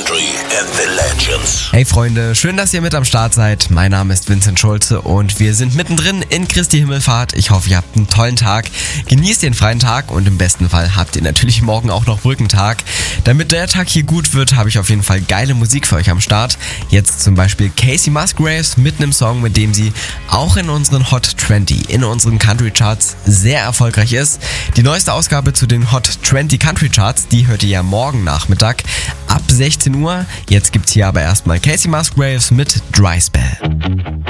Country and the Legends. Hey Freunde, schön, dass ihr mit am Start seid. Mein Name ist Vincent Schulze und wir sind mittendrin in Christi Himmelfahrt. Ich hoffe, ihr habt einen tollen Tag. Genießt den freien Tag und im besten Fall habt ihr natürlich morgen auch noch Brückentag. Damit der Tag hier gut wird, habe ich auf jeden Fall geile Musik für euch am Start. Jetzt zum Beispiel Casey Musgraves mit einem Song, mit dem sie auch in unseren Hot 20, in unseren Country Charts sehr erfolgreich ist. Die neueste Ausgabe zu den Hot 20 Country Charts, die hört ihr ja morgen Nachmittag ab 16 Uhr. Jetzt gibt's hier aber erstmal Casey Musgraves mit Dry Spell.